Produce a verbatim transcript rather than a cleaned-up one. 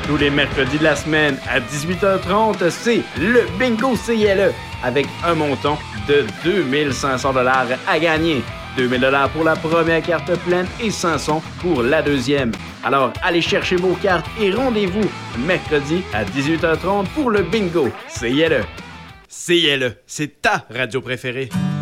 Tous les mercredis de la semaine à dix-huit heures trente, c'est le Bingo C I L E avec un montant de deux mille cinq cents dollars à gagner. deux mille dollars pour la première carte pleine et cinq cents pour la deuxième. Alors, allez chercher vos cartes et rendez-vous mercredi à dix-huit heures trente pour le Bingo C I L E. C I L E, c'est ta radio préférée.